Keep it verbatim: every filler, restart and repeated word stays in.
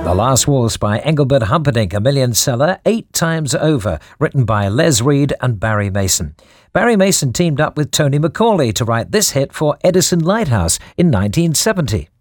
The Last Waltz by Engelbert Humperdinck, a million seller eight times over, written by Les Reed and Barry Mason. Barry Mason teamed up with Tony Macaulay to write this hit for Edison Lighthouse in nineteen seventy.